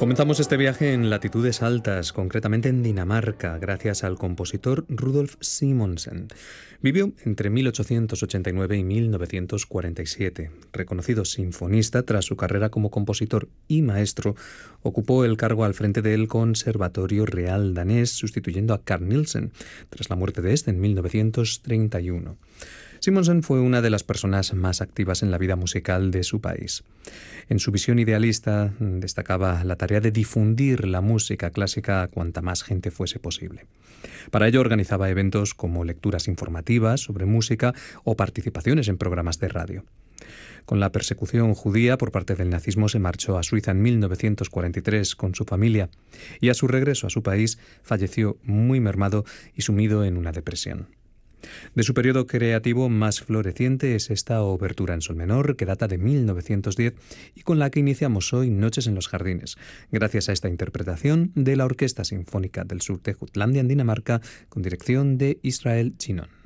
Comenzamos este viaje en latitudes altas, concretamente en Dinamarca, gracias al compositor Rudolf Simonsen. Vivió entre 1889 y 1947. Reconocido sinfonista, tras su carrera como compositor y maestro, ocupó el cargo al frente del Conservatorio Real danés, sustituyendo a Carl Nielsen, tras la muerte de este en 1931. Simonsen fue una de las personas más activas en la vida musical de su país. En su visión idealista destacaba la tarea de difundir la música clásica a cuanta más gente fuese posible. Para ello organizaba eventos como lecturas informativas sobre música o participaciones en programas de radio. Con la persecución judía por parte del nazismo se marchó a Suiza en 1943 con su familia y a su regreso a su país falleció muy mermado y sumido en una depresión. De su periodo creativo más floreciente es esta obertura en sol menor, que data de 1910 y con la que iniciamos hoy Noches en los Jardines, gracias a esta interpretación de la Orquesta Sinfónica del Sur de Jutlandia en Dinamarca, con dirección de Israel Chinon.